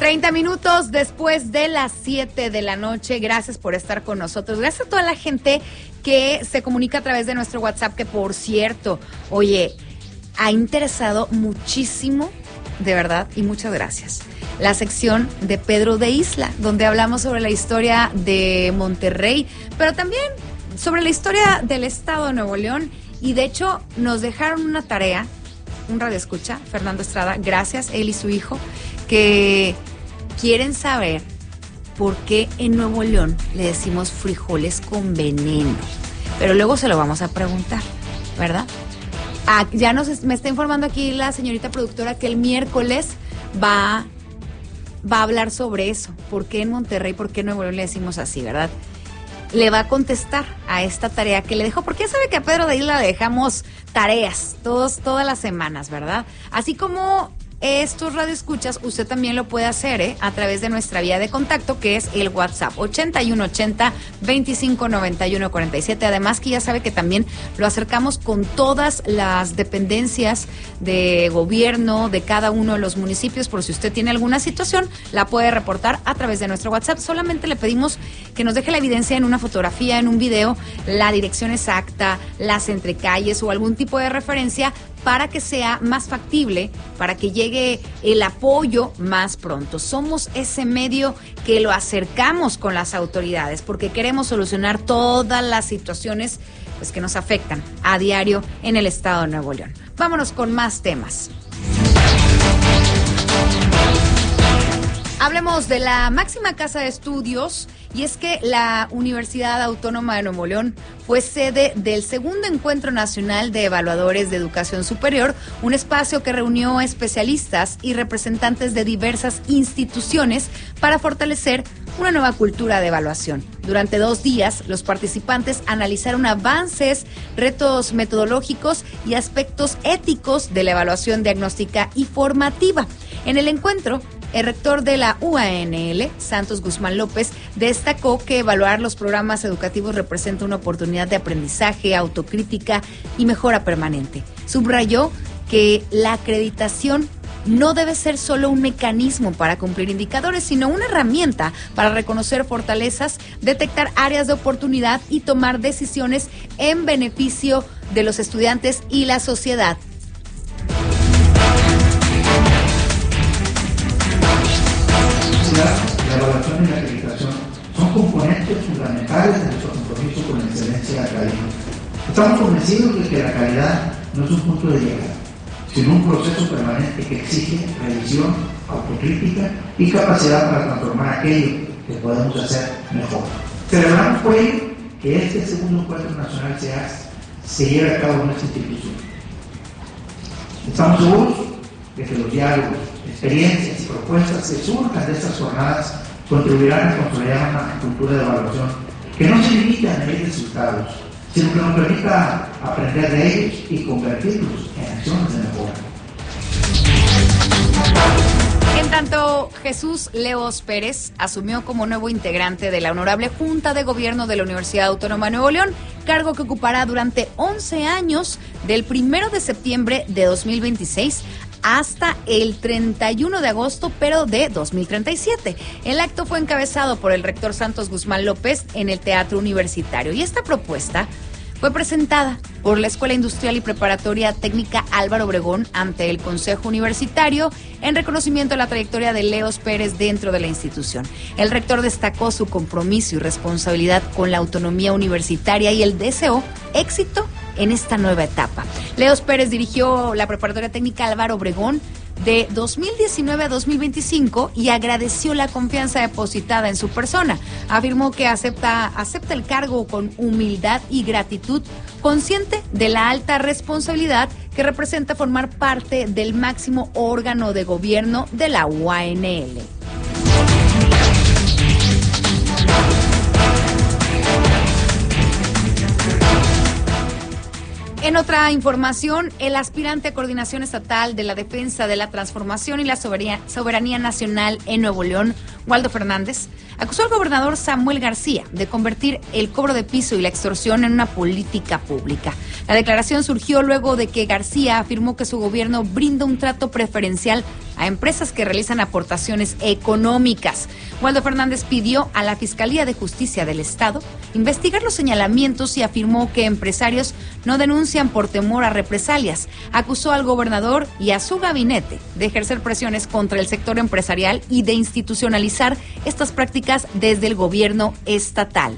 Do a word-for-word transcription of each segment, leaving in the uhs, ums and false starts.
treinta minutos después de las siete de la noche. Gracias por estar con nosotros. Gracias a toda la gente que se comunica a través de nuestro WhatsApp, que por cierto, oye, ha interesado muchísimo, de verdad, y muchas gracias, la sección de Pedro de Isla, donde hablamos sobre la historia de Monterrey, pero también sobre la historia del estado de Nuevo León. Y de hecho nos dejaron una tarea, un radioescucha, Fernando Estrada, gracias, él y su hijo, que quieren saber por qué en Nuevo León le decimos frijoles con veneno. Pero luego se lo vamos a preguntar, ¿verdad? Ah, ya nos, me está informando aquí la señorita productora que el miércoles va, va a hablar sobre eso. ¿Por qué en Monterrey, por qué en Nuevo León le decimos así, verdad? Le va a contestar a esta tarea que le dejó, porque ya sabe que a Pedro de Isla le dejamos tareas todos, todas las semanas, ¿verdad? Así como estos radioescuchas, usted también lo puede hacer ¿eh? a través de nuestra vía de contacto, que es el WhatsApp ochenta y uno ochenta, veinticinco noventa y uno cuarenta y siete. Además que ya sabe que también lo acercamos con todas las dependencias de gobierno de cada uno de los municipios. Por si usted tiene alguna situación, la puede reportar a través de nuestro WhatsApp. Solamente le pedimos que nos deje la evidencia en una fotografía, en un video, la dirección exacta, las entrecalles o algún tipo de referencia, para que sea más factible, para que llegue el apoyo más pronto. Somos ese medio que lo acercamos con las autoridades, porque queremos solucionar todas las situaciones pues, que nos afectan a diario en el estado de Nuevo León. Vámonos con más temas. Hablemos de la máxima casa de estudios, y es que la Universidad Autónoma de Nuevo León fue sede del segundo Encuentro Nacional de Evaluadores de Educación Superior, un espacio que reunió especialistas y representantes de diversas instituciones para fortalecer una nueva cultura de evaluación. Durante dos días, los participantes analizaron avances, retos metodológicos y aspectos éticos de la evaluación diagnóstica y formativa. En el encuentro, el rector de la U A N L, Santos Guzmán López, destacó que evaluar los programas educativos representa una oportunidad de aprendizaje, autocrítica y mejora permanente. Subrayó que la acreditación no debe ser solo un mecanismo para cumplir indicadores, sino una herramienta para reconocer fortalezas, detectar áreas de oportunidad y tomar decisiones en beneficio de los estudiantes y la sociedad. La evaluación y la acreditación son componentes fundamentales de nuestro compromiso con la excelencia académica. Estamos convencidos de que la calidad no es un punto de llegada, sino un proceso permanente que exige revisión, autocrítica y capacidad para transformar aquello que podemos hacer mejor. Celebramos por ello que este segundo encuentro nacional se, hace, se lleve a cabo en nuestra institución. Estamos seguros de que los diálogos, experiencias y propuestas que surjan de estas jornadas contribuirán a consolidar una cultura de evaluación que no se limite a medir resultados, sino que nos permita aprender de ellos y convertirlos en acciones de mejora. En tanto, Jesús Leos Pérez asumió como nuevo integrante de la Honorable Junta de Gobierno de la Universidad Autónoma de Nuevo León, cargo que ocupará durante once años, del primero de septiembre de dos mil veintiséis hasta el treinta y uno de agosto, pero de dos mil treinta y siete. El acto fue encabezado por el rector Santos Guzmán López en el Teatro Universitario, y esta propuesta fue presentada por la Escuela Industrial y Preparatoria Técnica Álvaro Obregón ante el Consejo Universitario en reconocimiento a la trayectoria de Leos Pérez dentro de la institución. El rector destacó su compromiso y responsabilidad con la autonomía universitaria y el deseó éxito en esta nueva etapa. Leos Pérez dirigió la Preparatoria Técnica Álvaro Obregón de dos mil diecinueve a dos mil veinticinco y agradeció la confianza depositada en su persona. Afirmó que acepta, acepta el cargo con humildad y gratitud, consciente de la alta responsabilidad que representa formar parte del máximo órgano de gobierno de la U A N L. En otra información, el aspirante a Coordinación Estatal de la Defensa de la Transformación y la Soberanía, Soberanía Nacional en Nuevo León, Waldo Fernández, acusó al gobernador Samuel García de convertir el cobro de piso y la extorsión en una política pública. La declaración surgió luego de que García afirmó que su gobierno brinda un trato preferencial a empresas que realizan aportaciones económicas. Waldo Fernández pidió a la Fiscalía de Justicia del Estado investigar los señalamientos y afirmó que empresarios no denuncian por temor a represalias. Acusó al gobernador y a su gabinete de ejercer presiones contra el sector empresarial y de institucionalizar estas prácticas desde el gobierno estatal.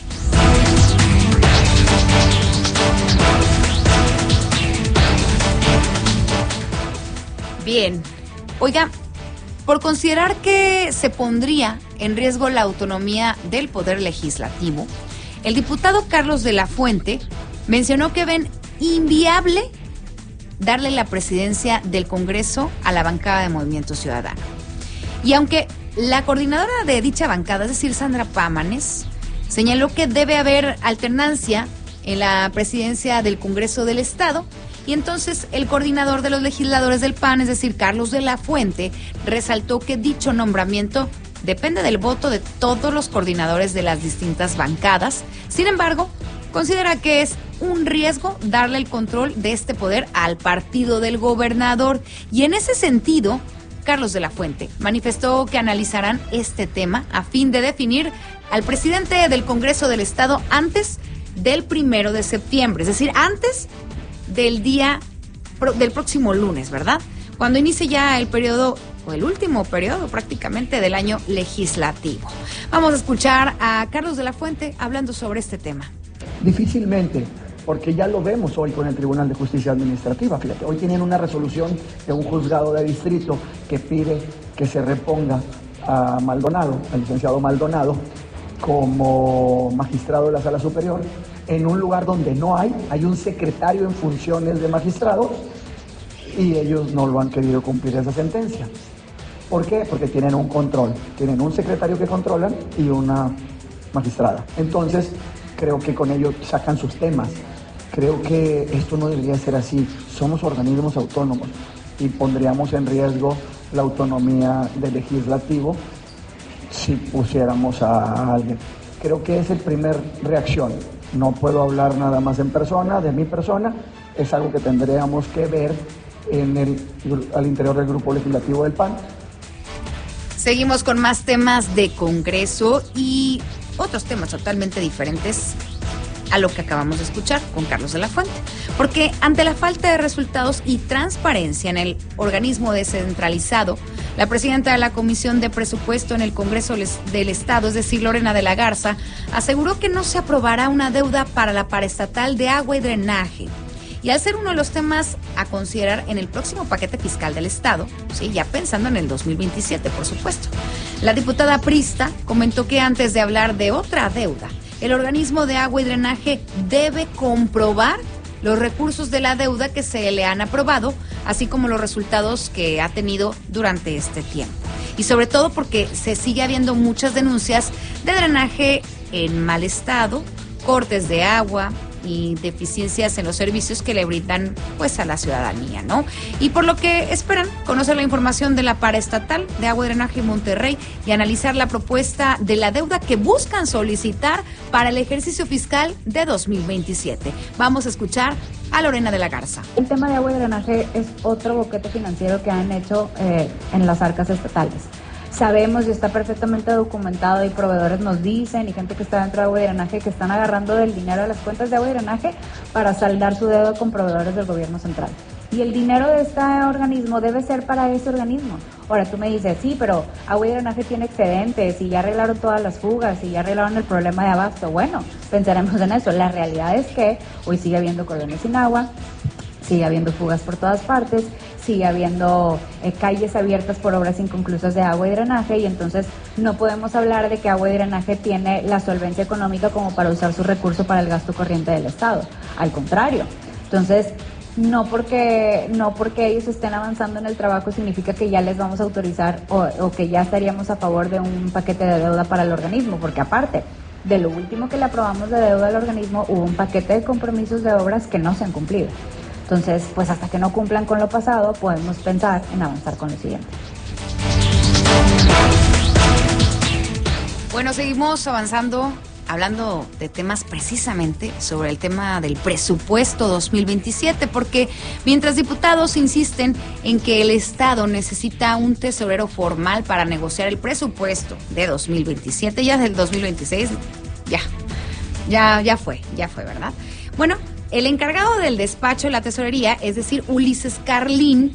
Bien, oiga, por considerar que se pondría en riesgo la autonomía del Poder Legislativo, el diputado Carlos de la Fuente mencionó que ven inviable darle la presidencia del Congreso a la bancada de Movimiento Ciudadano. Y aunque la coordinadora de dicha bancada, es decir, Sandra Pámanes, señaló que debe haber alternancia en la presidencia del Congreso del Estado, y entonces el coordinador de los legisladores del P A N, es decir, Carlos de la Fuente, resaltó que dicho nombramiento depende del voto de todos los coordinadores de las distintas bancadas. Sin embargo, considera que es un riesgo darle el control de este poder al partido del gobernador. Y en ese sentido, Carlos de la Fuente manifestó que analizarán este tema a fin de definir al presidente del Congreso del Estado antes del primero de septiembre, es decir, antes del día pro, del próximo lunes, ¿verdad? Cuando inicie ya el periodo, o el último periodo prácticamente del año legislativo. Vamos a escuchar a Carlos de la Fuente hablando sobre este tema. Difícilmente, porque ya lo vemos hoy con el Tribunal de Justicia Administrativa. Fíjate, hoy tienen una resolución de un juzgado de distrito que pide que se reponga a Maldonado, al licenciado Maldonado, como magistrado de la Sala Superior, en un lugar donde no hay, hay un secretario en funciones de magistrado y ellos no lo han querido cumplir esa sentencia. ¿Por qué? Porque tienen un control, tienen un secretario que controlan y una magistrada. Entonces, creo que con ello sacan sus temas. Creo que esto no debería ser así. Somos organismos autónomos y pondríamos en riesgo la autonomía del legislativo si pusiéramos a alguien. Creo que es el primer reacción. No puedo hablar nada más en persona, de mi persona. Es algo que tendríamos que ver en el, al interior del grupo legislativo del P A N. Seguimos con más temas de Congreso y otros temas totalmente diferentes a lo que acabamos de escuchar con Carlos de la Fuente. Porque ante la falta de resultados y transparencia en el organismo descentralizado, la presidenta de la Comisión de Presupuesto en el Congreso del Estado, es decir, Lorena de la Garza, aseguró que no se aprobará una deuda para la paraestatal de agua y drenaje. Y al ser uno de los temas a considerar en el próximo paquete fiscal del Estado, sí, ya pensando en el dos mil veintisiete, por supuesto, la diputada priista comentó que antes de hablar de otra deuda, el organismo de agua y drenaje debe comprobar los recursos de la deuda que se le han aprobado, así como los resultados que ha tenido durante este tiempo. Y sobre todo porque se sigue habiendo muchas denuncias de drenaje en mal estado, cortes de agua y deficiencias en los servicios que le brindan pues a la ciudadanía, ¿no? Y por lo que esperan conocer la información de la paraestatal de agua y drenaje en Monterrey y analizar la propuesta de la deuda que buscan solicitar para el ejercicio fiscal de dos mil veintisiete. Vamos a escuchar a Lorena de la Garza. El tema de agua y drenaje es otro boquete financiero que han hecho eh, en las arcas estatales. Sabemos y está perfectamente documentado y proveedores nos dicen y gente que está dentro de agua y drenaje que están agarrando del dinero de las cuentas de agua y drenaje para saldar su deuda con proveedores del gobierno central. Y el dinero de este organismo debe ser para ese organismo. Ahora tú me dices, sí, pero agua y drenaje tiene excedentes y ya arreglaron todas las fugas y ya arreglaron el problema de abasto. Bueno, pensaremos en eso. La realidad es que hoy sigue habiendo colonias sin agua, sigue habiendo fugas por todas partes, sigue habiendo eh, calles abiertas por obras inconclusas de agua y drenaje y entonces no podemos hablar de que agua y drenaje tiene la solvencia económica como para usar su recurso para el gasto corriente del Estado. Al contrario. Entonces, no porque no porque ellos estén avanzando en el trabajo significa que ya les vamos a autorizar o, o que ya estaríamos a favor de un paquete de deuda para el organismo, porque aparte de lo último que le aprobamos de deuda al organismo, hubo un paquete de compromisos de obras que no se han cumplido. Entonces, pues hasta que no cumplan con lo pasado, podemos pensar en avanzar con lo siguiente. Bueno, seguimos avanzando hablando de temas precisamente sobre el tema del presupuesto dos mil veintisiete, porque mientras diputados insisten en que el Estado necesita un tesorero formal para negociar el presupuesto de dos mil veintisiete, ya del dos mil veintiséis, ya, ya, ya fue, ya fue, ¿verdad? Bueno, el encargado del despacho de la tesorería, es decir, Ulises Carlín,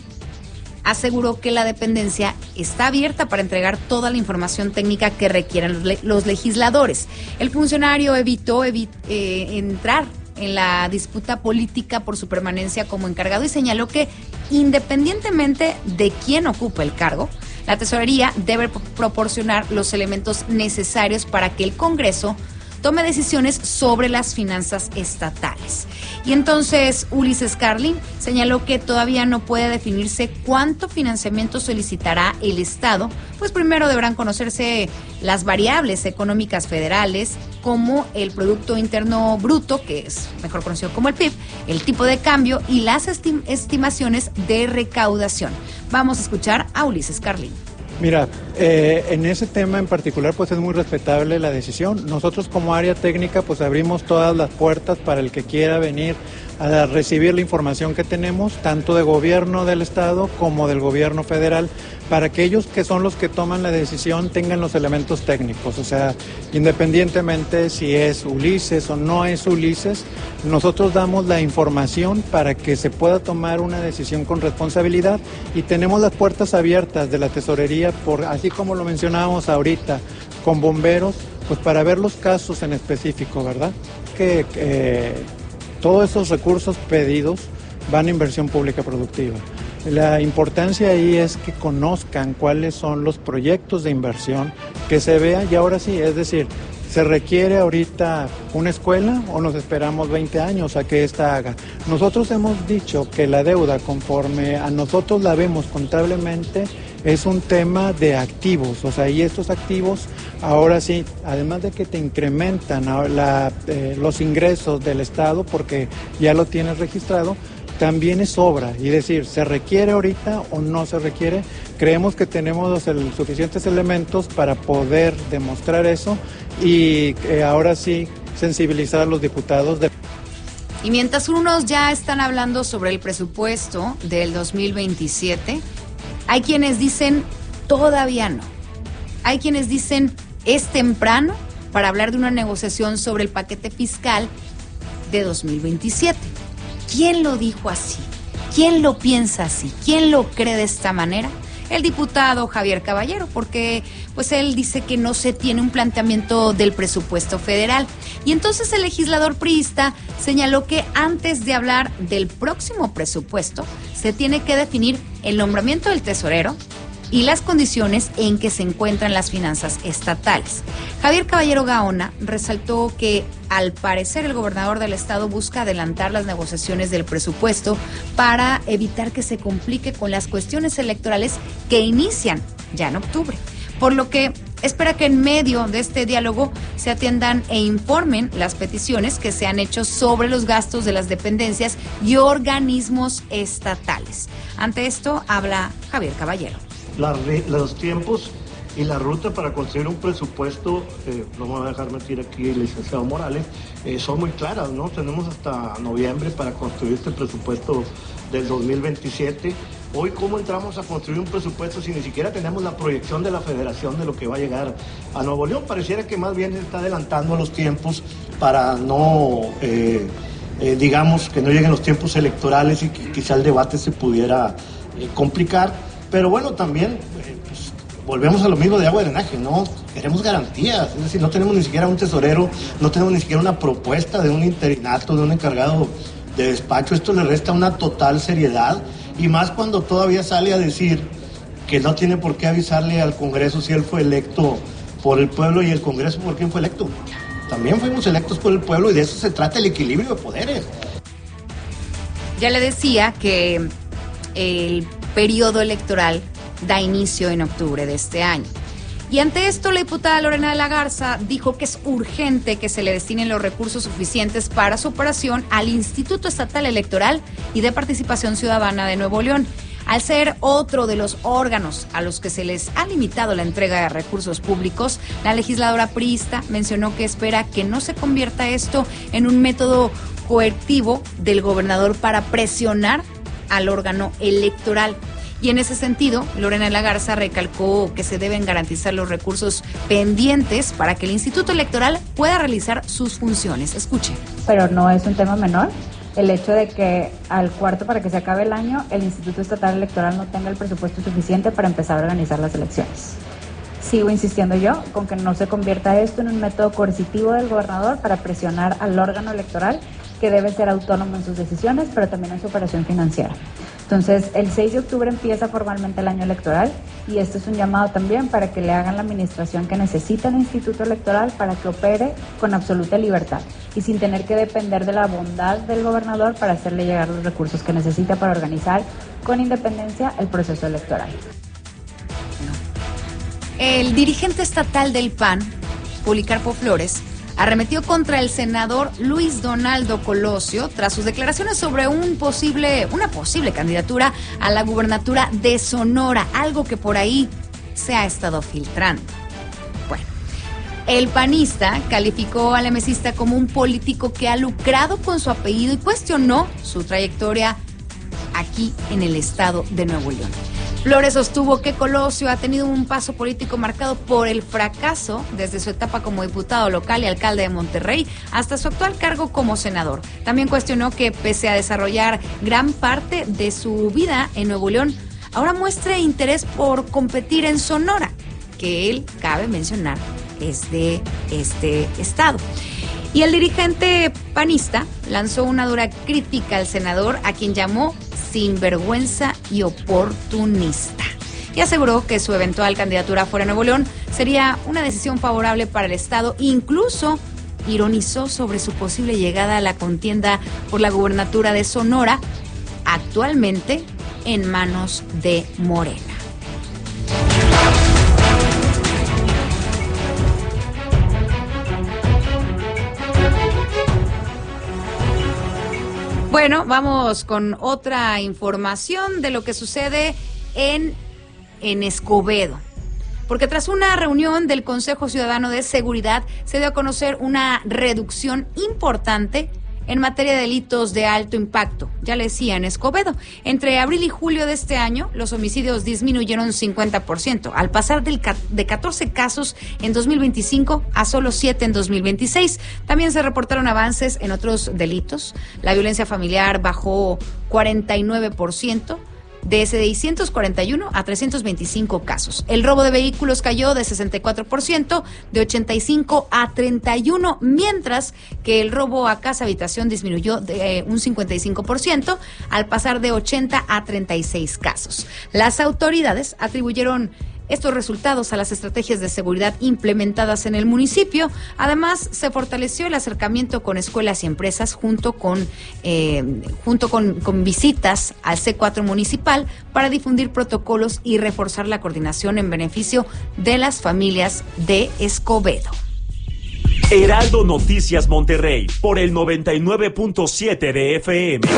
aseguró que la dependencia está abierta para entregar toda la información técnica que requieran los, le- los legisladores. El funcionario evitó evi- eh, entrar en la disputa política por su permanencia como encargado y señaló que, independientemente de quién ocupe el cargo, la tesorería debe pro- proporcionar los elementos necesarios para que el Congreso tome decisiones sobre las finanzas estatales. Y entonces Ulises Carlín señaló que todavía no puede definirse cuánto financiamiento solicitará el Estado, pues primero deberán conocerse las variables económicas federales, como el Producto Interno Bruto, que es mejor conocido como el P I B, el tipo de cambio y las estim- estimaciones de recaudación. Vamos a escuchar a Ulises Carlín. Mira, eh, en ese tema en particular pues es muy respetable la decisión. Nosotros como área técnica pues abrimos todas las puertas para el que quiera venir a recibir la información que tenemos, tanto de gobierno del Estado como del gobierno federal, para que ellos que son los que toman la decisión tengan los elementos técnicos. O sea, independientemente si es Ulises o no es Ulises, nosotros damos la información para que se pueda tomar una decisión con responsabilidad y tenemos las puertas abiertas de la tesorería, por, así como lo mencionábamos ahorita, con bomberos, pues para ver los casos en específico, ¿verdad? Que eh, todos esos recursos pedidos van a inversión pública productiva. La importancia ahí es que conozcan cuáles son los proyectos de inversión, que se vea y ahora sí, es decir, ¿se requiere ahorita una escuela o nos esperamos veinte años a que ésta haga? Nosotros hemos dicho que la deuda, conforme a nosotros la vemos contablemente, es un tema de activos, o sea, y estos activos, ahora sí, además de que te incrementan la, eh, los ingresos del Estado, porque ya lo tienes registrado, también es obra, y decir, ¿se requiere ahorita o no se requiere? Creemos que tenemos los el, suficientes elementos para poder demostrar eso y eh, ahora sí sensibilizar a los diputados de... Y mientras unos ya están hablando sobre el presupuesto del dos mil veintisiete, hay quienes dicen todavía no. Hay quienes dicen es temprano para hablar de una negociación sobre el paquete fiscal de dos mil veintisiete. ¿Quién lo dijo así? ¿Quién lo piensa así? ¿Quién lo cree de esta manera? El diputado Javier Caballero, porque pues él dice que no se tiene un planteamiento del presupuesto federal. Y entonces el legislador priista señaló que antes de hablar del próximo presupuesto, se tiene que definir el nombramiento del tesorero y las condiciones en que se encuentran las finanzas estatales. Javier Caballero Gaona resaltó que, al parecer, el gobernador del estado busca adelantar las negociaciones del presupuesto para evitar que se complique con las cuestiones electorales que inician ya en octubre. Por lo que espera que en medio de este diálogo se atiendan e informen las peticiones que se han hecho sobre los gastos de las dependencias y organismos estatales. Ante esto habla Javier Caballero. La, los tiempos y la ruta para construir un presupuesto, eh, no me voy a dejar mentir aquí el licenciado Morales, eh, son muy claras, ¿no? Tenemos hasta noviembre para construir este presupuesto del dos mil veintisiete. Hoy, ¿cómo entramos a construir un presupuesto si ni siquiera tenemos la proyección de la federación de lo que va a llegar a Nuevo León? Pareciera que más bien se está adelantando los tiempos para no, eh, eh, digamos, que no lleguen los tiempos electorales y que quizá el debate se pudiera eh, complicar. Pero bueno, también eh, pues, volvemos a lo mismo de agua de drenaje, ¿no? Queremos garantías, es decir, no tenemos ni siquiera un tesorero, no tenemos ni siquiera una propuesta de un interinato, de un encargado de despacho. Esto le resta una total seriedad, y más cuando todavía sale a decir que no tiene por qué avisarle al Congreso si él fue electo por el pueblo y el Congreso por quién fue electo. También fuimos electos por el pueblo y de eso se trata el equilibrio de poderes. Ya le decía que el periodo electoral da inicio en octubre de este año. Y ante esto, la diputada Lorena de la Garza dijo que es urgente que se le destinen los recursos suficientes para su operación al Instituto Estatal Electoral y de Participación Ciudadana de Nuevo León. Al ser otro de los órganos a los que se les ha limitado la entrega de recursos públicos, la legisladora priista mencionó que espera que no se convierta esto en un método coercitivo del gobernador para presionar al órgano electoral. Y en ese sentido, Lorena de la Garza recalcó que se deben garantizar los recursos pendientes para que el Instituto Electoral pueda realizar sus funciones. Escuche. Pero no es un tema menor el hecho de que al cuarto para que se acabe el año, el Instituto Estatal Electoral no tenga el presupuesto suficiente para empezar a organizar las elecciones. Sigo insistiendo yo con que no se convierta esto en un método coercitivo del gobernador para presionar al órgano electoral, que debe ser autónomo en sus decisiones, pero también en su operación financiera. Entonces, el seis de octubre empieza formalmente el año electoral y este es un llamado también para que le hagan la administración que necesita el Instituto Electoral para que opere con absoluta libertad y sin tener que depender de la bondad del gobernador para hacerle llegar los recursos que necesita para organizar con independencia el proceso electoral. El dirigente estatal del P A N, Policarpo Flores, arremetió contra el senador Luis Donaldo Colosio tras sus declaraciones sobre un posible, una posible candidatura a la gubernatura de Sonora, algo que por ahí se ha estado filtrando. Bueno, el panista calificó al emesista como un político que ha lucrado con su apellido y cuestionó su trayectoria aquí en el estado de Nuevo León. Flores sostuvo que Colosio ha tenido un paso político marcado por el fracaso desde su etapa como diputado local y alcalde de Monterrey hasta su actual cargo como senador. También cuestionó que pese a desarrollar gran parte de su vida en Nuevo León, ahora muestre interés por competir en Sonora, que él, cabe mencionar, es de este estado. Y el dirigente panista lanzó una dura crítica al senador, a quien llamó sinvergüenza y oportunista, y aseguró que su eventual candidatura fuera de Nuevo León sería una decisión favorable para el estado. Incluso ironizó sobre su posible llegada a la contienda por la gubernatura de Sonora, actualmente en manos de Morena. Bueno, vamos con otra información de lo que sucede en, en Escobedo. Porque tras una reunión del Consejo Ciudadano de Seguridad se dio a conocer una reducción importante en materia de delitos de alto impacto. Ya le decía, en Escobedo, entre abril y julio de este año, los homicidios disminuyeron cincuenta por ciento, al pasar del, de catorce casos en dos mil veinticinco a solo siete en dos mil veintiséis. También se reportaron avances en otros delitos. La violencia familiar bajó cuarenta y nueve por ciento. De seiscientos cuarenta y uno a trescientos veinticinco casos. El robo de vehículos cayó de sesenta y cuatro por ciento, de ochenta y cinco a treinta y uno, mientras que el robo a casa habitación disminuyó de eh, un cincuenta y cinco por ciento, al pasar de ochenta a treinta y seis casos. Las autoridades atribuyeron estos resultados a las estrategias de seguridad implementadas en el municipio. Además, se fortaleció el acercamiento con escuelas y empresas junto con eh, junto con, con visitas al C cuatro municipal para difundir protocolos y reforzar la coordinación en beneficio de las familias de Escobedo. Heraldo Noticias Monterrey, por el noventa y nueve punto siete de F M.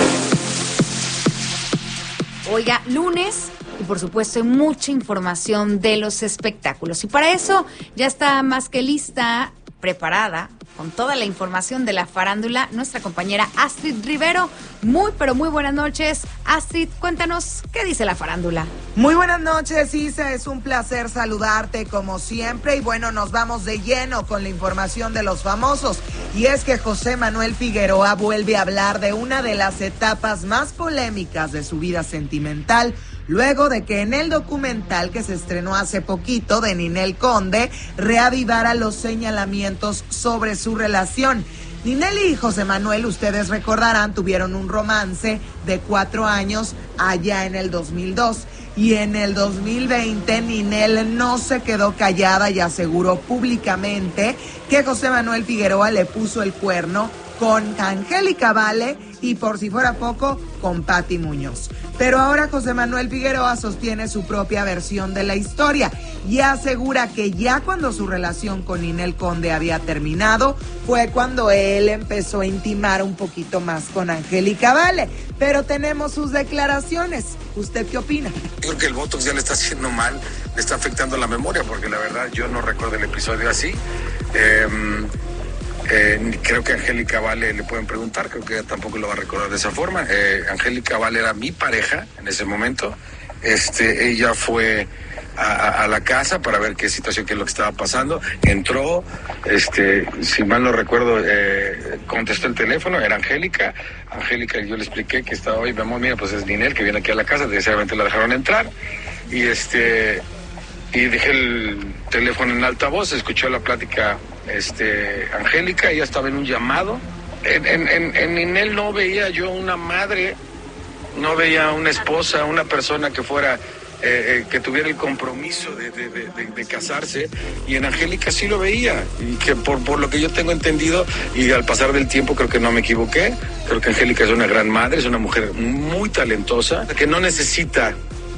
Oiga, lunes, y por supuesto hay mucha información de los espectáculos. Y para eso ya está más que lista, preparada, con toda la información de la farándula, nuestra compañera Astrid Rivero. Muy, pero muy buenas noches. Astrid, cuéntanos, ¿qué dice la farándula? Muy buenas noches, Isa, es un placer saludarte como siempre. Y bueno, nos vamos de lleno con la información de los famosos. Y es que José Manuel Figueroa vuelve a hablar de una de las etapas más polémicas de su vida sentimental, luego de que en el documental que se estrenó hace poquito de Ninel Conde reavivara los señalamientos sobre su relación. Ninel y José Manuel, ustedes recordarán, tuvieron un romance de cuatro años allá en el dos mil dos. Y en el dos mil veinte, Ninel no se quedó callada y aseguró públicamente que José Manuel Figueroa le puso el cuerno con Angélica Vale y, por si fuera poco, con Pati Muñoz. Pero ahora José Manuel Figueroa sostiene su propia versión de la historia y asegura que ya cuando su relación con Ninel Conde había terminado, fue cuando él empezó a intimar un poquito más con Angélica Vale. Pero tenemos sus declaraciones. ¿Usted qué opina? Yo creo que el Botox ya le está haciendo mal, le está afectando la memoria, porque la verdad yo no recuerdo el episodio así. Eh, eh, creo que Angélica Vale le pueden preguntar, creo que ella tampoco lo va a recordar de esa forma. Eh, Angélica Vale era mi pareja en ese momento. Este, ella fue a, a la casa para ver qué situación, qué es lo que estaba pasando. Entró, este, si mal no recuerdo, eh, contestó el teléfono, era Angélica. Angélica, yo le expliqué que estaba hoy, mi amor, mira, pues es Ninel que viene aquí a la casa, desgraciadamente la dejaron entrar. Y este, y dejé el teléfono en altavoz, escuchó la plática, este, Angélica, ella estaba en un llamado. En, en, en, en Ninel no veía yo una madre, no veía una esposa, una persona que fuera... Eh, eh, que tuviera el compromiso de, de, de, de, de casarse, y en Angélica sí lo veía, y que por, por lo que yo tengo entendido, y al pasar del tiempo creo que no me equivoqué, creo que Angélica es una gran madre, es una mujer muy talentosa, que no necesita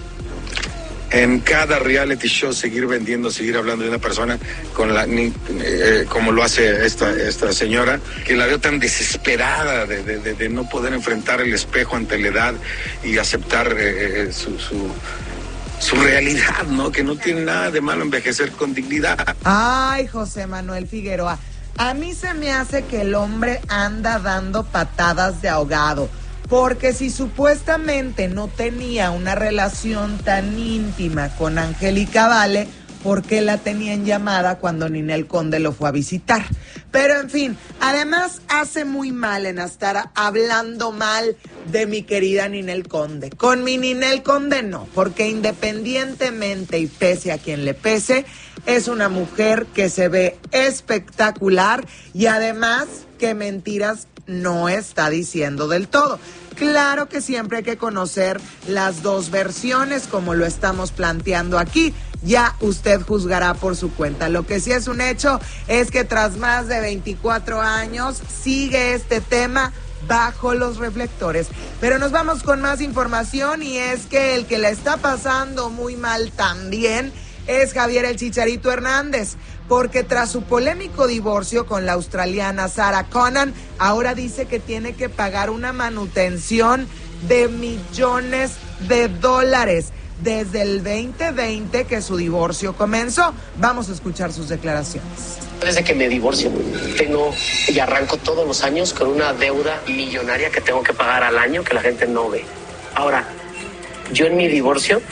en cada reality show seguir vendiendo, seguir hablando de una persona con la ni, eh, como lo hace esta esta señora, que la veo tan desesperada de, de, de, de no poder enfrentar el espejo ante la edad y aceptar eh, su, su su realidad, ¿no? Que no tiene nada de malo envejecer con dignidad. Ay, José Manuel Figueroa, a mí se me hace que el hombre anda dando patadas de ahogado, porque si supuestamente no tenía una relación tan íntima con Angélica Vale, ¿por qué la tenía en llamada cuando Ninel Conde lo fue a visitar? Pero en fin, además hace muy mal en estar hablando mal de mi querida Ninel Conde. Con mi Ninel Conde no, porque independientemente y pese a quien le pese, es una mujer que se ve espectacular y además que mentiras no está diciendo del todo. Claro que siempre hay que conocer las dos versiones como lo estamos planteando aquí. Ya usted juzgará por su cuenta. Lo que sí es un hecho es que tras más de veinticuatro años sigue este tema bajo los reflectores. Pero nos vamos con más información y es que el que la está pasando muy mal también es Javier el Chicharito Hernández, porque tras su polémico divorcio con la australiana Sarah Conan, ahora dice que tiene que pagar una manutención de millones de dólares. Desde el veinte veinte que su divorcio comenzó. Vamos a escuchar sus declaraciones. Desde que me divorcio, tengo y arranco todos los años con una deuda millonaria que tengo que pagar al año que la gente no ve. Ahora, yo en mi divorcio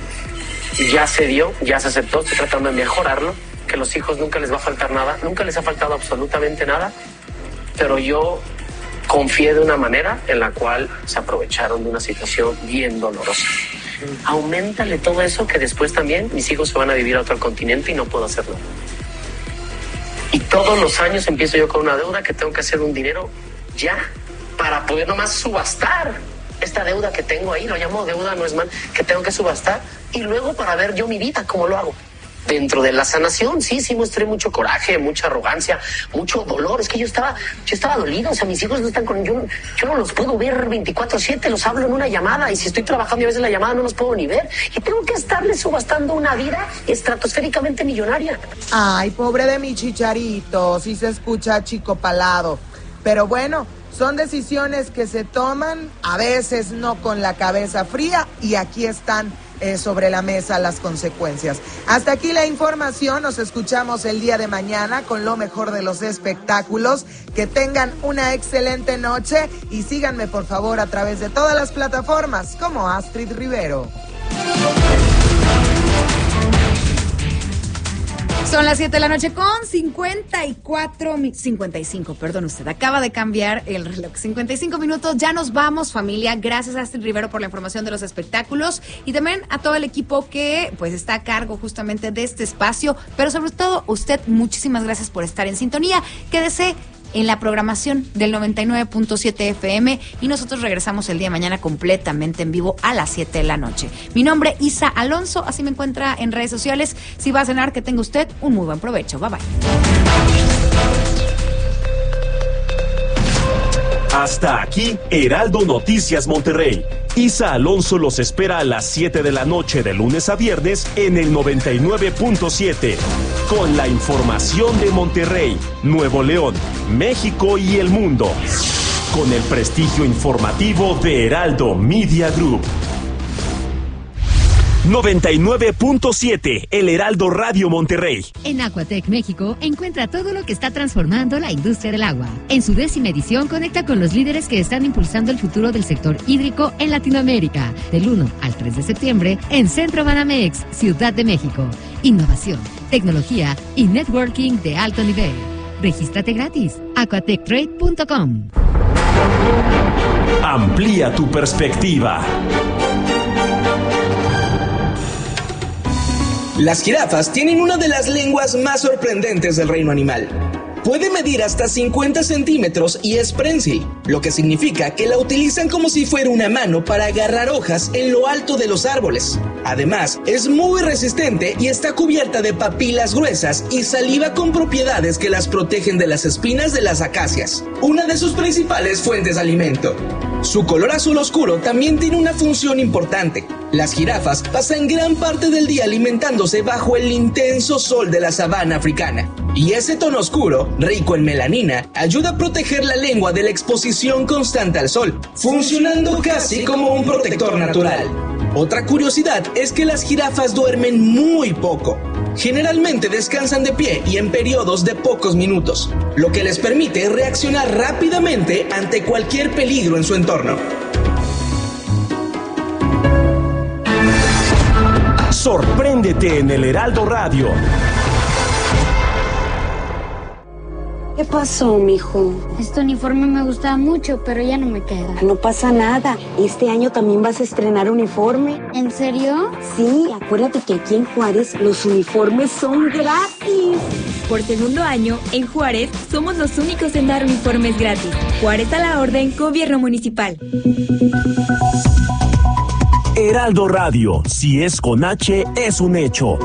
ya se dio, ya se aceptó, estoy tratando de mejorarlo, que a los hijos nunca les va a faltar nada, nunca les ha faltado absolutamente nada, pero yo confié de una manera en la cual se aprovecharon de una situación bien dolorosa. Auméntale todo eso que después también mis hijos se van a vivir a otro continente y no puedo hacerlo. Y todos los años empiezo yo con una deuda que tengo que hacer un dinero ya para poder nomás subastar esta deuda que tengo ahí, lo llamo deuda, no es mal, que tengo que subastar y luego para ver yo mi vida, cómo lo hago. Dentro de la sanación, sí, sí mostré mucho coraje, mucha arrogancia, mucho dolor. Es que yo estaba, yo estaba dolido, o sea, mis hijos no están con... Yo, yo no los puedo ver veinticuatro siete, los hablo en una llamada y si estoy trabajando y a veces la llamada no los puedo ni ver. Y tengo que estarles subastando una vida estratosféricamente millonaria. Ay, pobre de mi Chicharito, sí se escucha chico palado. Pero bueno, son decisiones que se toman, a veces no con la cabeza fría y aquí están Eh, sobre la mesa las consecuencias. Hasta aquí la información, nos escuchamos el día de mañana con lo mejor de los espectáculos. Que tengan una excelente noche y síganme por favor a través de todas las plataformas como Astrid Rivero. Son las siete de la noche con cincuenta y cuatro, cincuenta y cinco, perdón usted, acaba de cambiar el reloj, cincuenta y cinco minutos, ya nos vamos familia, gracias a Astrid Rivero por la información de los espectáculos y también a todo el equipo que pues está a cargo justamente de este espacio, pero sobre todo usted, muchísimas gracias por estar en sintonía, quédese en la programación del noventa y nueve punto siete F M y nosotros regresamos el día de mañana completamente en vivo a las siete de la noche. Mi nombre es Isa Alonso, así me encuentra en redes sociales. Si va a cenar, que tenga usted un muy buen provecho. Bye bye. Hasta aquí, Heraldo Noticias Monterrey. Isa Alonso los espera a las siete de la noche de lunes a viernes en el noventa y nueve punto siete. Con la información de Monterrey, Nuevo León, México y el mundo. Con el prestigio informativo de Heraldo Media Group. noventa y nueve punto siete, El Heraldo Radio Monterrey. En Aquatec México encuentra todo lo que está transformando la industria del agua. En su décima edición conecta con los líderes que están impulsando el futuro del sector hídrico en Latinoamérica. Del uno al tres de septiembre en Centro Banamex, Ciudad de México. Innovación, tecnología y networking de alto nivel. Regístrate gratis. aquatec trade punto com. Amplía tu perspectiva. Las jirafas tienen una de las lenguas más sorprendentes del reino animal. Puede medir hasta cincuenta centímetros y es prensil, lo que significa que la utilizan como si fuera una mano para agarrar hojas en lo alto de los árboles. Además, es muy resistente y está cubierta de papilas gruesas y saliva con propiedades que las protegen de las espinas de las acacias, una de sus principales fuentes de alimento. Su color azul oscuro también tiene una función importante. Las jirafas pasan gran parte del día alimentándose bajo el intenso sol de la sabana africana. Y ese tono oscuro, rico en melanina, ayuda a proteger la lengua de la exposición constante al sol, funcionando casi como un protector natural. Otra curiosidad es que las jirafas duermen muy poco. Generalmente descansan de pie y en periodos de pocos minutos, lo que les permite reaccionar rápidamente ante cualquier peligro en su entorno. Sorpréndete en El Heraldo Radio. ¿Qué pasó, mijo? Este uniforme me gustaba mucho, pero ya no me queda. No pasa nada. Este año también vas a estrenar uniforme. ¿En serio? Sí, acuérdate que aquí en Juárez los uniformes son gratis. Por segundo año, en Juárez, somos los únicos en dar uniformes gratis. Juárez a la orden, Gobierno Municipal. Heraldo Radio, si es con H, es un hecho.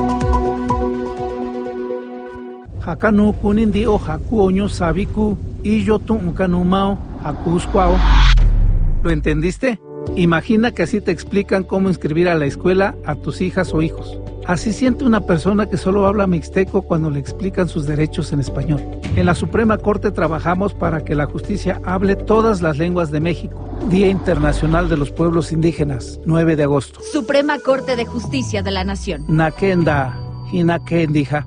Hakanu kunindi o haku oño sabiku y yo tu unkanumao hakuskwao. ¿Lo entendiste? Imagina que así te explican cómo inscribir a la escuela a tus hijas o hijos. Así siente una persona que solo habla mixteco cuando le explican sus derechos en español. En la Suprema Corte trabajamos para que la justicia hable todas las lenguas de México. Día Internacional de los Pueblos Indígenas, nueve de agosto. Suprema Corte de Justicia de la Nación. Nakenda, hinakendija.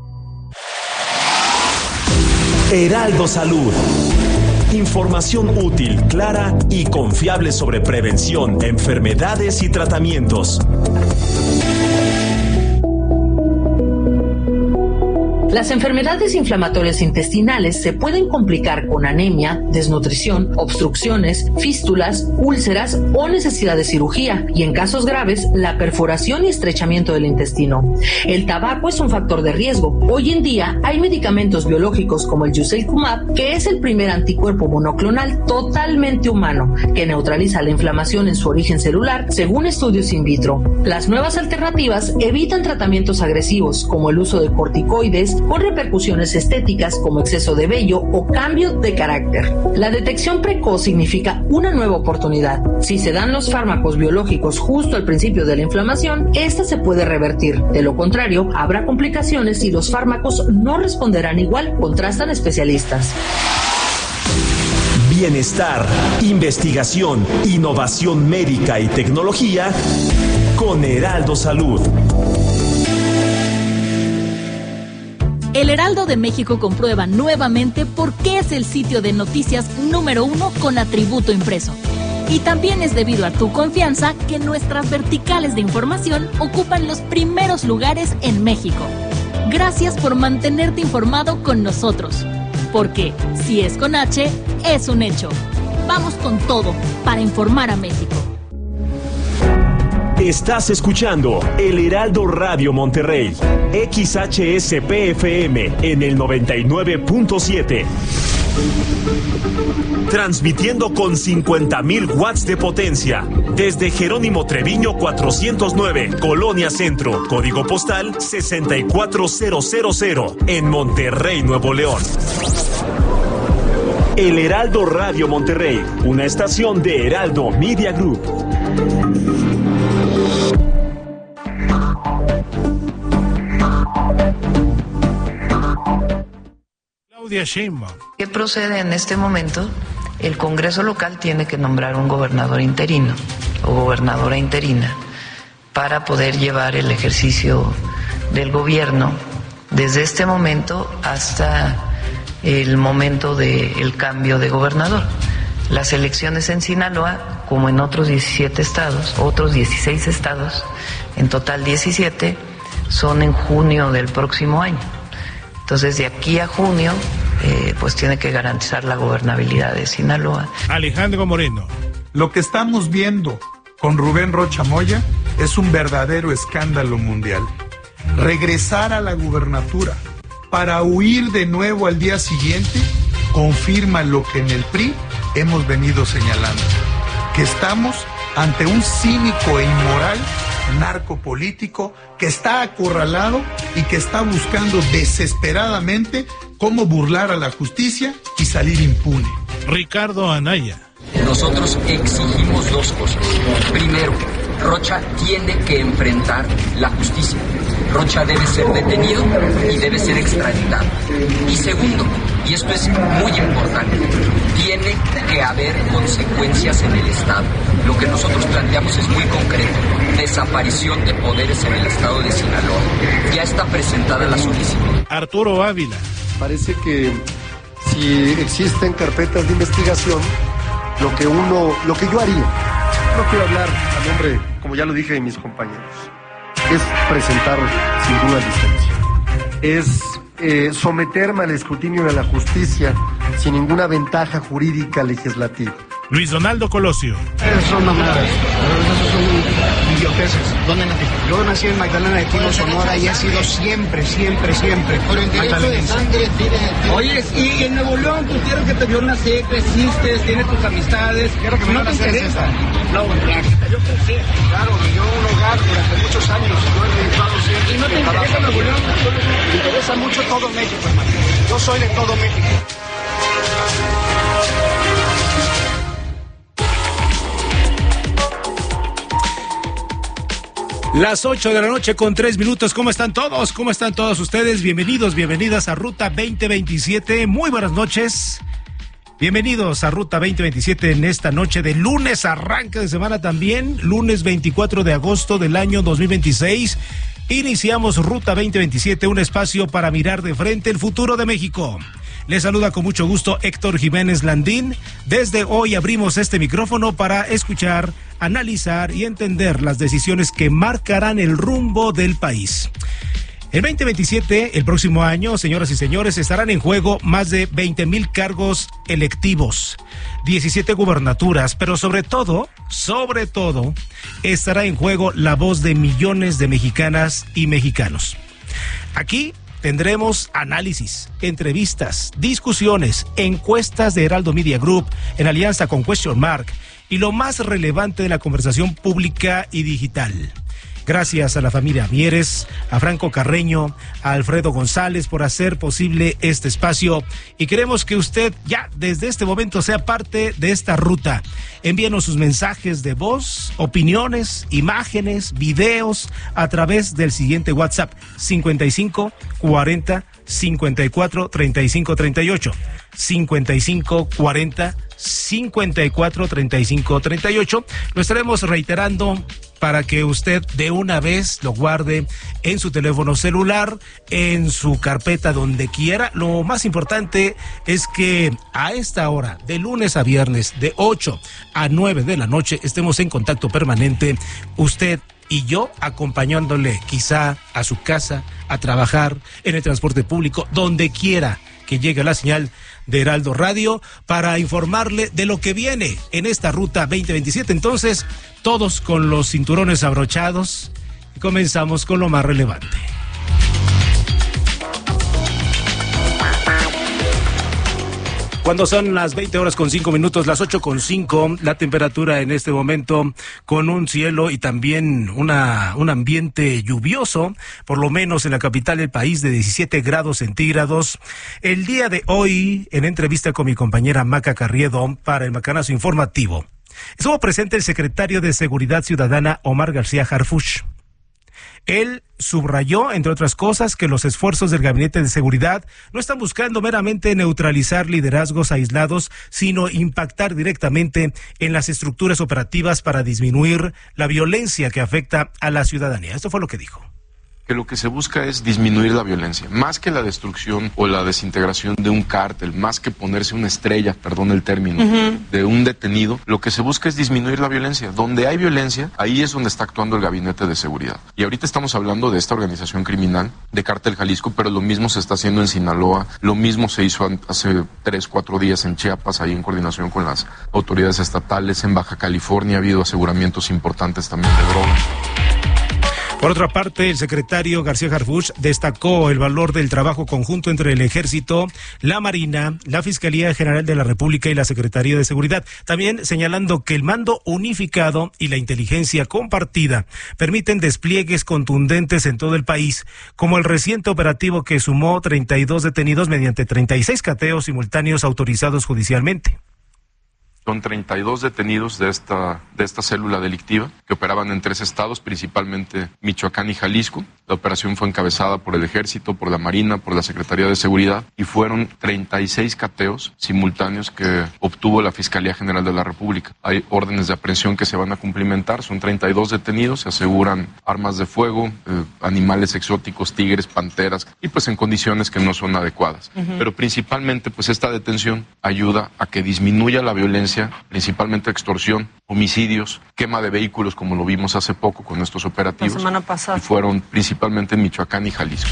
Heraldo Salud. Información útil, clara y confiable sobre prevención, enfermedades y tratamientos. Las enfermedades inflamatorias intestinales se pueden complicar con anemia, desnutrición, obstrucciones, fístulas, úlceras o necesidad de cirugía, y en casos graves, la perforación y estrechamiento del intestino. El tabaco es un factor de riesgo. Hoy en día hay medicamentos biológicos como el Yuselkumab, que es el primer anticuerpo monoclonal totalmente humano, que neutraliza la inflamación en su origen celular, según estudios in vitro. Las nuevas alternativas evitan tratamientos agresivos, como el uso de corticoides, con repercusiones estéticas como exceso de vello o cambio de carácter. La detección precoz significa una nueva oportunidad. Si se dan los fármacos biológicos justo al principio de la inflamación, esta se puede revertir. De lo contrario, habrá complicaciones y los fármacos no responderán igual, contrastan especialistas. Bienestar, investigación, innovación médica y tecnología con Heraldo Salud. El Heraldo de México comprueba nuevamente por qué es el sitio de noticias número uno con atributo impreso. Y también es debido a tu confianza que nuestras verticales de información ocupan los primeros lugares en México. Gracias por mantenerte informado con nosotros. Porque si es con H, es un hecho. Vamos con todo para informar a México. Estás escuchando El Heraldo Radio Monterrey, X H S P F M en el noventa y nueve punto siete. Transmitiendo con cincuenta mil watts de potencia desde Jerónimo Treviño cuatrocientos nueve, Colonia Centro, código postal sesenta y cuatro mil en Monterrey, Nuevo León. El Heraldo Radio Monterrey, una estación de Heraldo Media Group. Claudia Sheinbaum. ¿Qué procede en este momento? El Congreso local tiene que nombrar un gobernador interino o gobernadora interina para poder llevar el ejercicio del gobierno desde este momento hasta el momento del cambio de gobernador. Las elecciones en Sinaloa, como en otros diecisiete estados, otros dieciséis estados, en total diecisiete, son en junio del próximo año. Entonces, de aquí a junio, eh, pues tiene que garantizar la gobernabilidad de Sinaloa. Alejandro Moreno. Lo que estamos viendo con Rubén Rocha Moya es un verdadero escándalo mundial. Regresar a la gubernatura para huir de nuevo al día siguiente confirma lo que en el P R I hemos venido señalando, que estamos ante un cínico e inmoral narcopolítico que está acorralado y que está buscando desesperadamente cómo burlar a la justicia y salir impune. Ricardo Anaya. Nosotros exigimos dos cosas. Primero, Rocha tiene que enfrentar la justicia. Rocha debe ser detenido y debe ser extraditado. Y segundo, y esto es muy importante, tiene que haber consecuencias en el Estado. Lo que nosotros planteamos es muy concreto: desaparición de poderes en el Estado de Sinaloa. Ya está presentada la solicitud. Arturo Ávila. Parece que si existen carpetas de investigación, lo que uno, lo que yo haría, no quiero hablar a nombre, como ya lo dije, de mis compañeros, es presentar sin duda licencia, es eh, someterme al escrutinio de la justicia sin ninguna ventaja jurídica legislativa. Luis Donaldo Colosio. Esas son mamadas, esas son idioteces. ¿Dónde nací? Yo nací en Magdalena de Tino, Sonora, y he sido siempre, siempre, siempre magdalenense. Oye, y en Nuevo León, tu tierra que te vio nacer, creciste, tienes tus amistades. Quiero que me no te interesa. No, yo crecí, claro, me dio un hogar durante muchos años. Yo he dedicado siempre. ¿Y no te interesa Nuevo León? Me interesa mucho todo México, hermano. Yo soy de todo México. Las ocho de la noche con tres minutos. ¿Cómo están todos? ¿Cómo están todos ustedes? Bienvenidos, bienvenidas a Ruta veinte veintisiete. Muy buenas noches. Bienvenidos a Ruta veinte veintisiete en esta noche de lunes, arranque de semana también, lunes veinticuatro de agosto del año dos mil veintiséis. Iniciamos Ruta veinte veintisiete, un espacio para mirar de frente el futuro de México. Les saluda con mucho gusto Héctor Jiménez Landín. Desde hoy abrimos este micrófono para escuchar, analizar y entender las decisiones que marcarán el rumbo del país. El veinte veintisiete, el próximo año, señoras y señores, estarán en juego más de veinte mil cargos electivos, diecisiete gubernaturas, pero sobre todo, sobre todo, estará en juego la voz de millones de mexicanas y mexicanos. Aquí tendremos análisis, entrevistas, discusiones, encuestas de Heraldo Media Group en alianza con Question Mark y lo más relevante de la conversación pública y digital. Gracias a la familia Mieres, a Franco Carreño, a Alfredo González por hacer posible este espacio y queremos que usted ya desde este momento sea parte de esta ruta. Envíenos sus mensajes de voz, opiniones, imágenes, videos a través del siguiente WhatsApp cincuenta y cinco cuarenta cincuenta y cuatro treinta y cinco treinta y ocho, cincuenta y cinco cuarenta cincuenta y cuatro treinta y cinco treinta y ocho. Lo estaremos reiterando para que usted de una vez lo guarde en su teléfono celular, en su carpeta, donde quiera. Lo más importante es que a esta hora, de lunes a viernes, de ocho a nueve de la noche, estemos en contacto permanente, usted y yo, acompañándole quizá a su casa, a trabajar, en el transporte público, donde quiera que llegue la señal de Heraldo Radio, para informarle de lo que viene en esta Ruta veinte veintisiete. Entonces, todos con los cinturones abrochados, y comenzamos con lo más relevante. Cuando son las veinte horas con cinco minutos, las ocho con cinco, la temperatura en este momento con un cielo y también una un ambiente lluvioso, por lo menos en la capital del país, de diecisiete grados centígrados. El día de hoy, en entrevista con mi compañera Maca Carriedo para el Macanazo Informativo, estuvo presente el secretario de Seguridad Ciudadana Omar García Harfuch. Él subrayó, entre otras cosas, que los esfuerzos del Gabinete de Seguridad no están buscando meramente neutralizar liderazgos aislados, sino impactar directamente en las estructuras operativas para disminuir la violencia que afecta a la ciudadanía. Esto fue lo que dijo. Que lo que se busca es disminuir la violencia, más que la destrucción o la desintegración de un cártel, más que ponerse una estrella, perdón el término, uh-huh. de un detenido, lo que se busca es disminuir la violencia. Donde hay violencia, ahí es donde está actuando el Gabinete de Seguridad. Y ahorita estamos hablando de esta organización criminal de Cártel Jalisco, pero lo mismo se está haciendo en Sinaloa, lo mismo se hizo hace tres, cuatro días en Chiapas, ahí en coordinación con las autoridades estatales. En Baja California ha habido aseguramientos importantes también de drogas. Por otra parte, el secretario García Harfuch destacó el valor del trabajo conjunto entre el Ejército, la Marina, la Fiscalía General de la República y la Secretaría de Seguridad. También señalando que el mando unificado y la inteligencia compartida permiten despliegues contundentes en todo el país, como el reciente operativo que sumó treinta y dos detenidos mediante treinta y seis cateos simultáneos autorizados judicialmente. Son treinta y dos detenidos de esta, de esta célula delictiva que operaban en tres estados, principalmente Michoacán y Jalisco. La operación fue encabezada por el Ejército, por la Marina, por la Secretaría de Seguridad y fueron treinta y seis cateos simultáneos que obtuvo la Fiscalía General de la República. Hay órdenes de aprehensión que se van a cumplimentar, son treinta y dos detenidos, se aseguran armas de fuego, eh, animales exóticos, tigres, panteras y pues en condiciones que no son adecuadas. Uh-huh. Pero principalmente pues esta detención ayuda a que disminuya la violencia, principalmente extorsión, homicidios, quema de vehículos, como lo vimos hace poco con estos operativos. La semana pasada. Y fueron principalmente en Michoacán y Jalisco.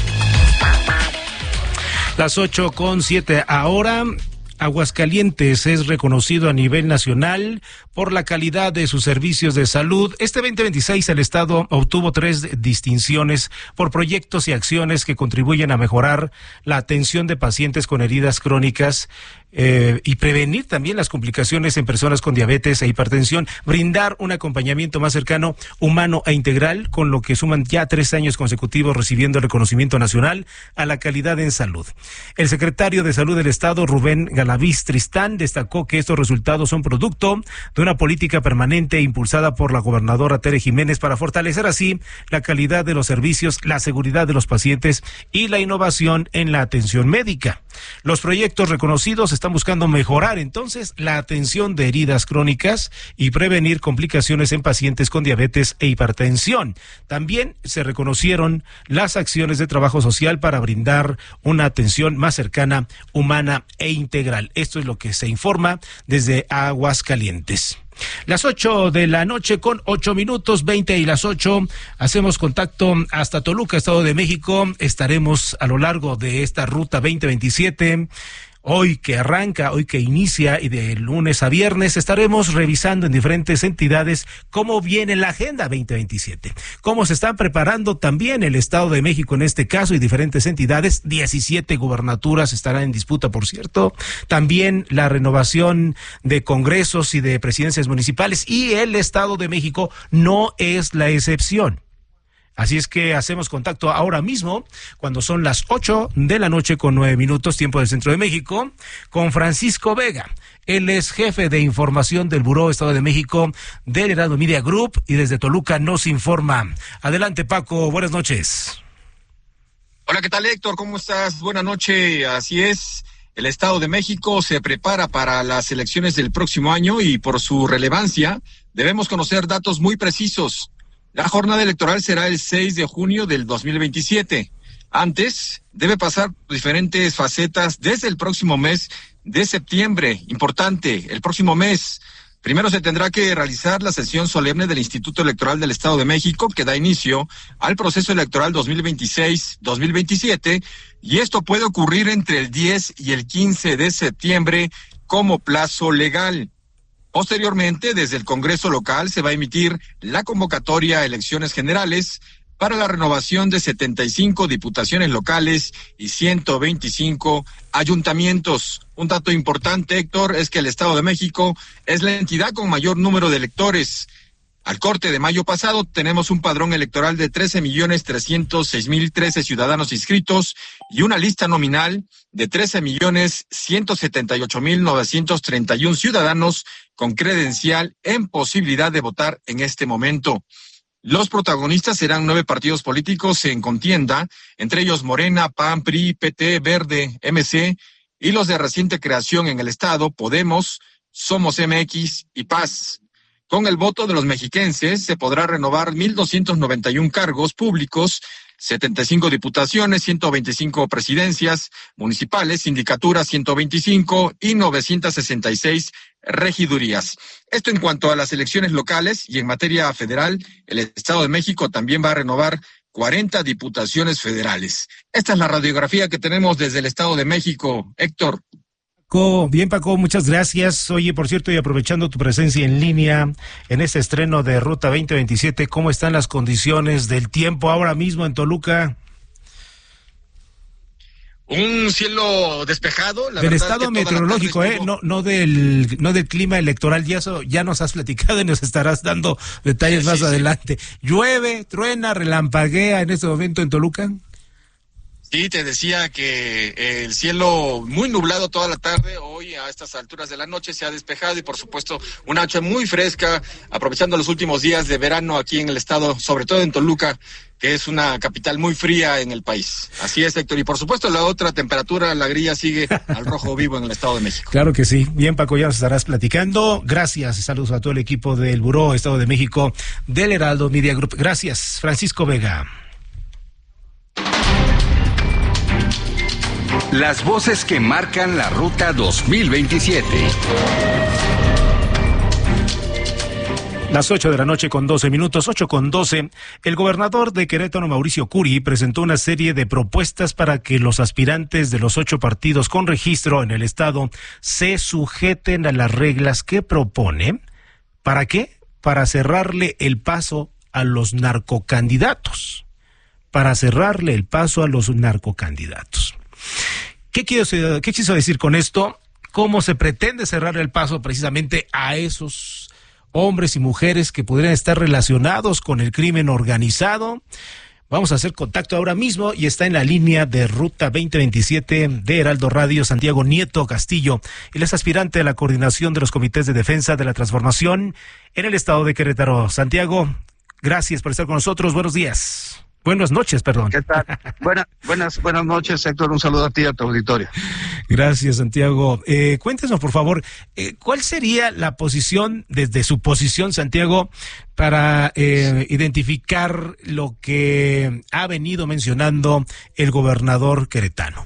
Las ocho con siete ahora. Aguascalientes es reconocido a nivel nacional por la calidad de sus servicios de salud. Este veinte veintiséis el Estado obtuvo tres distinciones por proyectos y acciones que contribuyen a mejorar la atención de pacientes con heridas crónicas eh, y prevenir también las complicaciones en personas con diabetes e hipertensión, brindar un acompañamiento más cercano, humano e integral, con lo que suman ya tres años consecutivos recibiendo el reconocimiento nacional a la calidad en salud. El secretario de Salud del Estado, Rubén Galaviz Tristán, destacó que estos resultados son producto de una política permanente impulsada por la gobernadora Tere Jiménez para fortalecer así la calidad de los servicios, la seguridad de los pacientes y la innovación en la atención médica. Los proyectos reconocidos están buscando mejorar entonces la atención de heridas crónicas y prevenir complicaciones en pacientes con diabetes e hipertensión. También se reconocieron las acciones de trabajo social para brindar una atención más cercana, humana e integral. Esto es lo que se informa desde Aguascalientes. Las ocho de la noche con ocho minutos, veinte y las ocho, hacemos contacto hasta Toluca, Estado de México. Estaremos a lo largo de esta ruta veinte veintisiete. Hoy que arranca, hoy que inicia y de lunes a viernes estaremos revisando en diferentes entidades cómo viene la agenda veinte veintisiete, cómo se están preparando también el Estado de México en este caso y diferentes entidades. diecisiete gubernaturas estarán en disputa, por cierto, también la renovación de congresos y de presidencias municipales, y el Estado de México no es la excepción. Así es que hacemos contacto ahora mismo, cuando son las ocho de la noche con nueve minutos, tiempo del Centro de México, con Francisco Vega. Él es jefe de información del Buró Estado de México del Heraldo Media Group y desde Toluca nos informa. Adelante, Paco, buenas noches. Hola, ¿qué tal, Héctor? ¿Cómo estás? Buenas noches. Así es, el Estado de México se prepara para las elecciones del próximo año y por su relevancia debemos conocer datos muy precisos. La jornada electoral será el seis de junio del dos mil veintisiete. Antes, debe pasar diferentes facetas desde el próximo mes de septiembre. Importante, el próximo mes. Primero se tendrá que realizar la sesión solemne del Instituto Electoral del Estado de México, que da inicio al proceso electoral dos mil veintiséis dos mil veintisiete, y esto puede ocurrir entre el diez y el quince de septiembre como plazo legal. Posteriormente, desde el Congreso local se va a emitir la convocatoria a elecciones generales para la renovación de setenta y cinco diputaciones locales y ciento veinticinco ayuntamientos. Un dato importante, Héctor, es que el Estado de México es la entidad con mayor número de electores. Al corte de mayo pasado tenemos un padrón electoral de trece millones trescientos seis mil trece ciudadanos inscritos y una lista nominal de trece millones ciento setenta y ocho mil novecientos treinta y uno ciudadanos con credencial en posibilidad de votar en este momento. Los protagonistas serán nueve partidos políticos en contienda, entre ellos Morena, P A N, P R I, P T, Verde, M C y los de reciente creación en el estado, Podemos, Somos M X y Paz. Con el voto de los mexiquenses se podrá renovar mil doscientos noventa y uno cargos públicos, setenta y cinco diputaciones, ciento veinticinco presidencias municipales, sindicaturas ciento veinticinco y novecientas sesenta y seis regidurías. Esto en cuanto a las elecciones locales, y en materia federal, el Estado de México también va a renovar cuarenta diputaciones federales. Esta es la radiografía que tenemos desde el Estado de México. Héctor. Bien, Paco, muchas gracias. Oye, por cierto, y aprovechando tu presencia en línea en este estreno de Ruta veinte veintisiete, ¿cómo están las condiciones del tiempo ahora mismo en Toluca? Un cielo despejado. La del verdad estado es que meteorológico, eh, no, no del, no del clima electoral. Ya eso ya nos has platicado y nos estarás dando detalles sí, más sí, adelante. Sí. ¿Llueve, truena, relampaguea en este momento en Toluca? Sí, te decía que el cielo muy nublado toda la tarde, hoy a estas alturas de la noche se ha despejado y por supuesto una noche muy fresca, aprovechando los últimos días de verano aquí en el estado, sobre todo en Toluca, que es una capital muy fría en el país. Así es, Héctor, y por supuesto la otra temperatura, la grilla sigue al rojo vivo en el Estado de México. Claro que sí. Bien, Paco, ya nos estarás platicando. Gracias y saludos a todo el equipo del Buró Estado de México del Heraldo Media Group. Gracias, Francisco Vega. Las voces que marcan la Ruta dos mil veintisiete. Las ocho de la noche con doce minutos, ocho con doce, el gobernador de Querétaro, Mauricio Curi, presentó una serie de propuestas para que los aspirantes de los ocho partidos con registro en el estado se sujeten a las reglas que propone. ¿Para qué? Para cerrarle el paso a los narcocandidatos. Para cerrarle el paso a los narcocandidatos. ¿Qué quiso, qué quiso decir con esto? ¿Cómo se pretende cerrar el paso precisamente a esos hombres y mujeres que podrían estar relacionados con el crimen organizado? Vamos a hacer contacto ahora mismo y está en la línea de Ruta veinte veintisiete de Heraldo Radio, Santiago Nieto Castillo. Él es aspirante a la coordinación de los comités de defensa de la transformación en el estado de Querétaro. Santiago, gracias por estar con nosotros. Buenos días. Buenas noches, perdón. ¿Qué tal? Buena, buenas, buenas noches, Héctor. Un saludo a ti y a tu auditorio. Gracias, Santiago. Eh, cuéntenos, por favor, eh, ¿cuál sería la posición, desde su posición, Santiago, para eh, identificar lo que ha venido mencionando el gobernador queretano?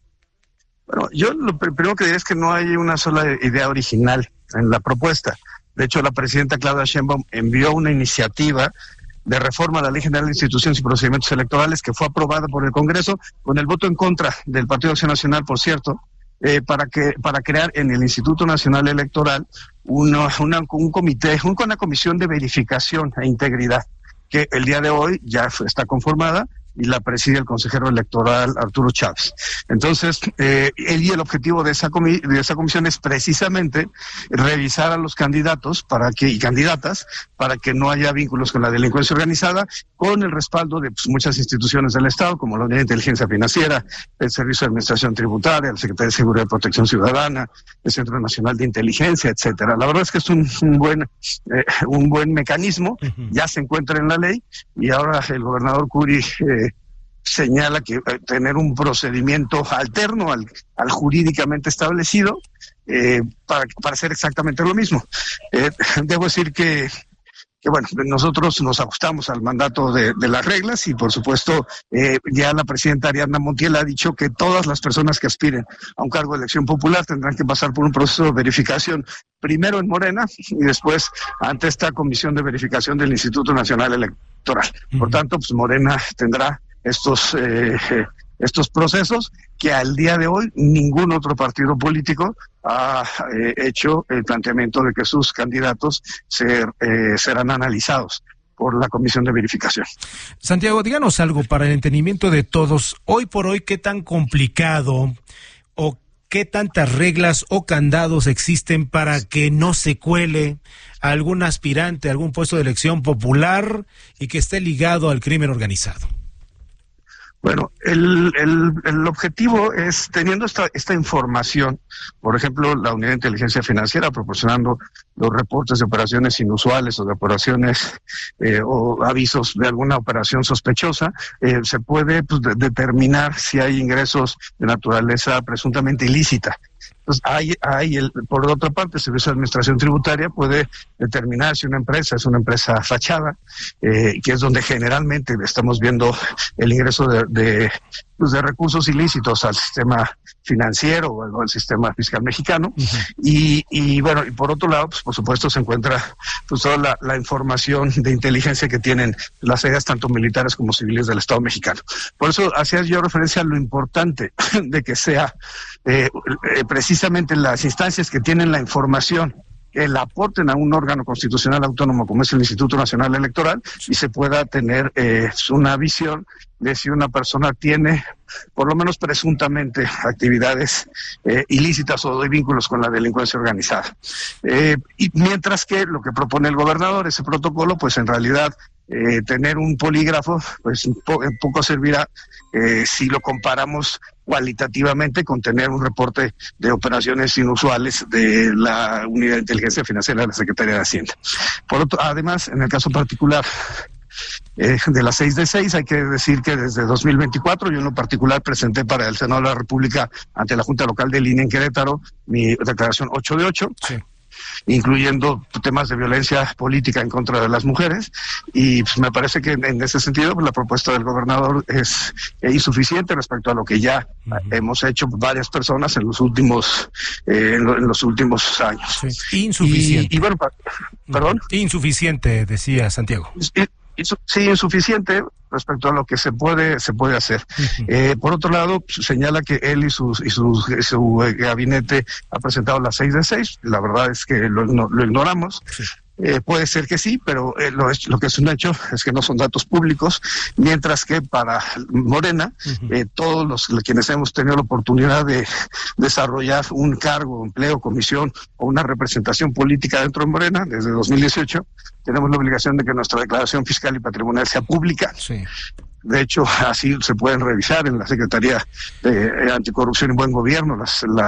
Bueno, yo lo primero que diría es que no hay una sola idea original en la propuesta. De hecho, la presidenta Claudia Sheinbaum envió una iniciativa de reforma a la Ley General de Instituciones y Procedimientos Electorales que fue aprobada por el Congreso con el voto en contra del Partido Acción Nacional, por cierto, eh, para que para crear en el Instituto Nacional Electoral una, una, un comité, una comisión de verificación e integridad que el día de hoy ya está conformada y la preside el consejero electoral Arturo Chávez. Entonces, eh, el, y el objetivo de esa, comi de esa comisión es precisamente revisar a los candidatos para que y candidatas para que no haya vínculos con la delincuencia organizada, con el respaldo de pues, muchas instituciones del Estado, como la Unidad de Inteligencia Financiera, el Servicio de Administración Tributaria, la Secretaría de Seguridad y Protección Ciudadana, el Centro Nacional de Inteligencia, etcétera. La verdad es que es un, un buen eh, un buen mecanismo, uh-huh. Ya se encuentra en la ley y ahora el gobernador Curi eh, señala que eh, tener un procedimiento alterno al, al jurídicamente establecido eh, para, para hacer exactamente lo mismo. Eh, debo decir que, que, bueno, nosotros nos ajustamos al mandato de, de las reglas y, por supuesto, eh, ya la presidenta Ariadna Montiel ha dicho que todas las personas que aspiren a un cargo de elección popular tendrán que pasar por un proceso de verificación, primero en Morena y después ante esta comisión de verificación del Instituto Nacional Electoral. Por tanto, pues Morena tendrá estos eh, estos procesos que al día de hoy ningún otro partido político ha eh, hecho el planteamiento de que sus candidatos ser, eh, serán analizados por la comisión de verificación. Santiago, díganos algo para el entendimiento de todos. Hoy por hoy, ¿qué tan complicado o qué tantas reglas o candados existen para que no se cuele a algún aspirante a algún puesto de elección popular y que esté ligado al crimen organizado? Bueno, el, el, el objetivo es, teniendo esta, esta información, por ejemplo, la Unidad de Inteligencia Financiera proporcionando los reportes de operaciones inusuales o de operaciones eh, o avisos de alguna operación sospechosa, eh, se puede pues, de, determinar si hay ingresos de naturaleza presuntamente ilícita. Entonces, hay, hay el, por otra parte, el Servicio de Administración Tributaria puede determinar si una empresa es una empresa fachada, eh, que es donde generalmente estamos viendo el ingreso de, de, pues de recursos ilícitos al sistema financiero o al sistema fiscal mexicano. Uh-huh. y, y bueno, y por otro lado, pues por supuesto se encuentra pues toda la, la información de inteligencia que tienen las áreas tanto militares como civiles del Estado mexicano. Por eso hacía yo referencia a lo importante de que sea eh, eh, precisamente las instancias que tienen la información que la aporten a un órgano constitucional autónomo como es el Instituto Nacional Electoral y se pueda tener eh, una visión de si una persona tiene, por lo menos presuntamente, actividades eh, ilícitas o de vínculos con la delincuencia organizada. Eh, y mientras que lo que propone el gobernador, ese protocolo, pues en realidad eh, tener un polígrafo, pues po- poco servirá eh, si lo comparamos cualitativamente con tener un reporte de operaciones inusuales de la Unidad de Inteligencia Financiera de la Secretaría de Hacienda. Por otro, además, en el caso particular eh, de las seis de seis, hay que decir que desde dos mil veinticuatro yo en lo particular presenté para el Senado de la República ante la Junta Local del I N E en Querétaro mi declaración ocho de ocho. Sí. Incluyendo temas de violencia política en contra de las mujeres, y pues me parece que en ese sentido pues, la propuesta del gobernador es eh, insuficiente respecto a lo que ya uh-huh. hemos hecho varias personas en los últimos eh, en, lo, en los últimos años. Sí. Insuficiente. Y, y bueno, pa- perdón. Insuficiente, decía Santiago. Y, Sí, insuficiente respecto a lo que se puede se puede hacer. Uh-huh. Eh, por otro lado, señala que él y, sus, y sus, su gabinete ha presentado las seis de seis. La verdad es que lo, no, lo ignoramos. Sí. Eh, puede ser que sí, pero eh, lo, es, lo que es un hecho es que no son datos públicos, mientras que para Morena, uh-huh. eh, todos los quienes hemos tenido la oportunidad de desarrollar un cargo, empleo, comisión o una representación política dentro de Morena desde dos mil dieciocho, tenemos la obligación de que nuestra declaración fiscal y patrimonial sea pública. Sí. De hecho, así se pueden revisar en la Secretaría de Anticorrupción y Buen Gobierno las, la